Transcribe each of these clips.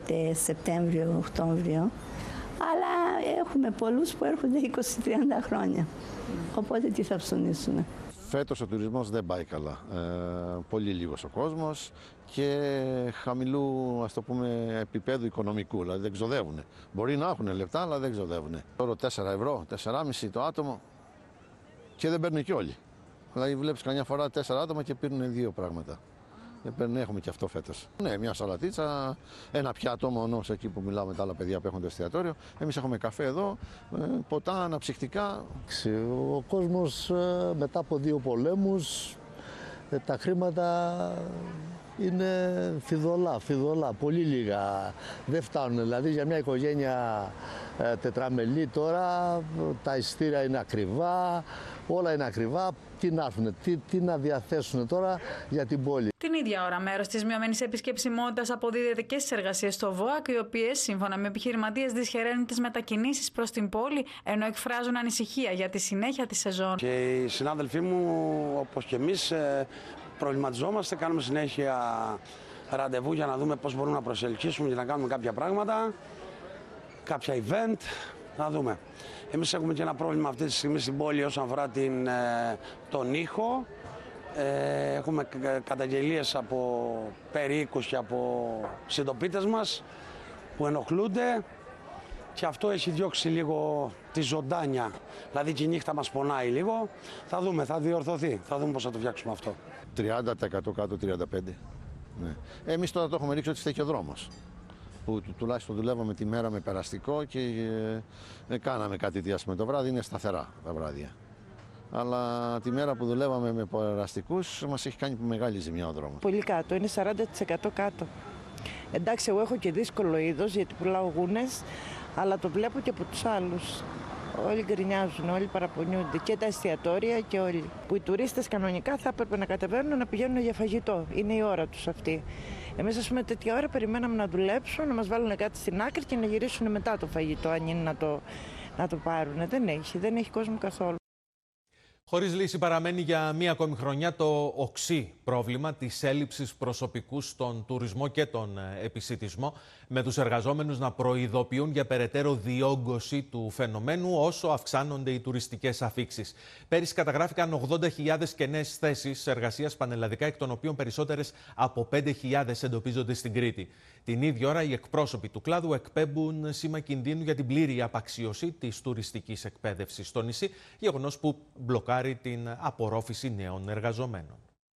έρχεται Σεπτέμβριο-Οκτώβριο, αλλά έχουμε πολλούς που έρχονται 20-30 χρόνια. Οπότε τι θα ψωνίσουν. Φέτος ο τουρισμός δεν πάει καλά. Πολύ λίγος ο κόσμος και χαμηλού, ας το πούμε, επίπεδου οικονομικού. Δηλαδή δεν ξοδεύουν. Μπορεί να έχουν λεφτά, αλλά δεν ξοδεύουν. Τώρα 4 ευρώ, 4,5 το άτομο και δεν παίρνουν και όλοι. Δηλαδή βλέπεις καμιά φορά 4 άτομα και παίρνουν 2 πράγματα. Έχουμε και αυτό φέτος. Ναι, μια σαλατίτσα, ένα πιάτο μόνο εκεί που μιλάμε τα άλλα παιδιά που έχουν το εστιατόριο. Εμείς έχουμε καφέ εδώ, ποτά, αναψυκτικά. Ο κόσμος μετά από 2 πολέμους, τα χρήματα είναι φιδωλά, πολύ λίγα. Δεν φτάνουν, δηλαδή για μια οικογένεια τετραμελή τώρα τα εισιτήρια είναι ακριβά, όλα είναι ακριβά. Τι να έρθουν, τι να διαθέσουν τώρα για την πόλη. Την ίδια ώρα, μέρος της μειωμένης επισκεψιμότητας αποδίδεται και στις εργασίες στο ΒΟΑΚ, οι οποίες, σύμφωνα με επιχειρηματίες, δυσχεραίνουν τις μετακινήσεις προς την πόλη, ενώ εκφράζουν ανησυχία για τη συνέχεια της σεζόν. Και οι συνάδελφοί μου, όπως και εμείς, προβληματιζόμαστε, κάνουμε συνέχεια ραντεβού για να δούμε πώς μπορούμε να προσελκύσουμε και να κάνουμε κάποια πράγματα, κάποια event, να δούμε. Εμείς έχουμε και ένα πρόβλημα αυτή τη στιγμή στην πόλη όσον αφορά τον ήχο. Έχουμε καταγγελίες από περίοικους και από συντοπίτες μας που ενοχλούνται και αυτό έχει διώξει λίγο τη ζωντάνια. Δηλαδή και η νύχτα μας πονάει λίγο. Θα δούμε, θα διορθωθεί. Θα δούμε πώς θα το φτιάξουμε αυτό. 30% κάτω, 35%. Ναι. Εμείς τώρα το έχουμε ρίξει ότι στέκει ο δρόμος. Που τουλάχιστον δουλεύαμε τη μέρα με περαστικό και κάναμε κάτι διάστημα το βράδυ, είναι σταθερά τα βράδια. Αλλά τη μέρα που δουλεύαμε με περαστικούς μας έχει κάνει μεγάλη ζημιά ο δρόμος. Πολύ κάτω, είναι 40% κάτω. Εντάξει, εγώ έχω και δύσκολο είδος γιατί πουλάω γούνες, αλλά το βλέπω και από τους άλλους. Όλοι γκρινιάζουν, όλοι παραπονιούνται και τα εστιατόρια και όλοι. Που οι τουρίστες κανονικά θα έπρεπε να κατεβαίνουν να πηγαίνουν για φαγητό. Είναι η ώρα τους αυτή. Εμείς, ας πούμε, τέτοια ώρα περιμέναμε να δουλέψουν, να μας βάλουν κάτι στην άκρη και να γυρίσουν μετά το φαγητό, αν είναι να το πάρουν. Δεν έχει κόσμο καθόλου. Χωρίς λύση παραμένει για μία ακόμη χρονιά το οξύ πρόβλημα της έλλειψης προσωπικού στον τουρισμό και τον επισιτισμό, με τους εργαζόμενους να προειδοποιούν για περαιτέρω διόγκωση του φαινομένου όσο αυξάνονται οι τουριστικές αφίξεις. Πέρυσι καταγράφηκαν 80.000 κενές θέσεις εργασίας πανελλαδικά, εκ των οποίων περισσότερες από 5.000 εντοπίζονται στην Κρήτη. Την ίδια ώρα, οι εκπρόσωποι του κλάδου εκπέμπουν σήμα κινδύνου για την πλήρη απαξίωση της τουριστικής εκπαίδευσης στο νησί, γεγονός που μπλοκάρει την απορρόφηση νέων εργαζομένων.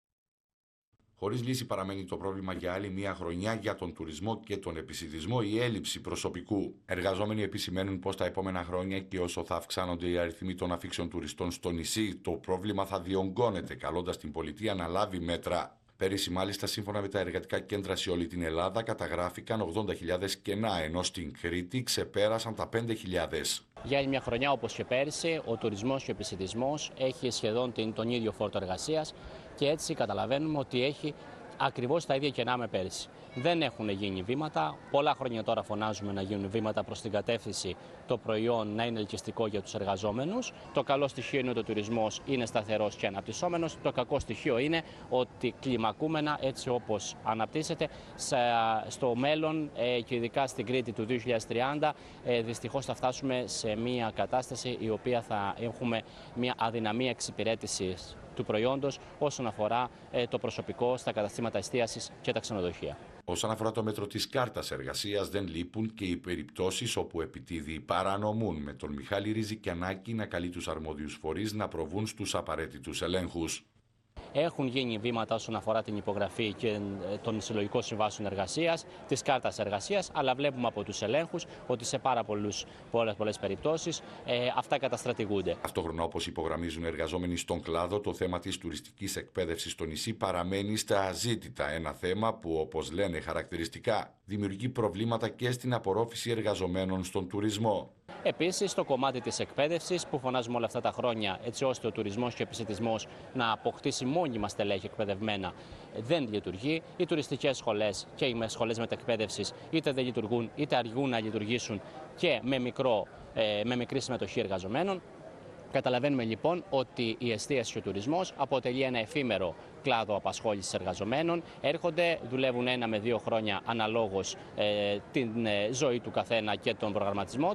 Χωρίς λύση παραμένει το πρόβλημα για άλλη μία χρονιά για τον τουρισμό και τον επισιτισμό, η έλλειψη προσωπικού. Εργαζόμενοι επισημαίνουν πως τα επόμενα χρόνια και όσο θα αυξάνονται οι αριθμοί των αφήξεων τουριστών στο νησί, το πρόβλημα θα διονγκώνεται, καλώντας την πολιτεία να λάβει μέτρα. Πέρυσι, μάλιστα, σύμφωνα με τα εργατικά κέντρα σε όλη την Ελλάδα, καταγράφηκαν 80.000 κενά, ενώ στην Κρήτη ξεπέρασαν τα 5.000. Για άλλη μια χρονιά, όπως και πέρυσι, ο τουρισμός και ο επισιτισμός έχει σχεδόν τον ίδιο φόρτο εργασίας και έτσι καταλαβαίνουμε ότι έχει ακριβώς τα ίδια κενά με πέρυσι. Δεν έχουν γίνει βήματα. Πολλά χρόνια τώρα φωνάζουμε να γίνουν βήματα προς την κατεύθυνση το προϊόν να είναι ελκυστικό για τους εργαζόμενους. Το καλό στοιχείο είναι ότι ο τουρισμός είναι σταθερός και αναπτυσσόμενος. Το κακό στοιχείο είναι ότι κλιμακούμενα, έτσι όπως αναπτύσσεται, στο μέλλον και ειδικά στην Κρήτη του 2030, δυστυχώς θα φτάσουμε σε μια κατάσταση η οποία θα έχουμε μια αδυναμία εξυπηρέτησης του προϊόντος όσον αφορά το προσωπικό στα καταστήματα εστίασης και τα ξενοδοχεία. Όσον αφορά το μέτρο της κάρτας εργασίας, δεν λείπουν και οι περιπτώσεις όπου επιτίδιοι παρανομούν, με τον Μιχάλη Ριζικιανάκη να καλεί τους αρμόδιους φορείς να προβούν στους απαραίτητους ελέγχους. Έχουν γίνει βήματα όσον αφορά την υπογραφή και των συλλογικών συμβάσεων εργασίας, της κάρτας εργασίας, αλλά βλέπουμε από τους ελέγχους ότι σε πολλές περιπτώσεις αυτά καταστρατηγούνται. Ταυτόχρονα, όπως υπογραμμίζουν εργαζόμενοι στον κλάδο, το θέμα της τουριστικής εκπαίδευσης στο νησί παραμένει στα αζήτητα. Ένα θέμα που, όπως λένε χαρακτηριστικά, δημιουργεί προβλήματα και στην απορρόφηση εργαζομένων στον τουρισμό. Επίσης, το κομμάτι της εκπαίδευσης που φωνάζουμε όλα αυτά τα χρόνια, έτσι ώστε ο τουρισμός και ο επισιτισμός να αποκτήσει μόνιμα στελέχη εκπαιδευμένα, δεν λειτουργεί. Οι τουριστικές σχολές και οι σχολές μετεκπαίδευσης είτε δεν λειτουργούν είτε αργούν να λειτουργήσουν και με μικρή συμμετοχή εργαζομένων. Καταλαβαίνουμε λοιπόν ότι η εστίαση και ο τουρισμός αποτελεί ένα εφήμερο κλάδο απασχόλησης εργαζομένων. Έρχονται, δουλεύουν 1 με 2 χρόνια αναλόγως την ζωή του καθένα και τον προγραμματισμό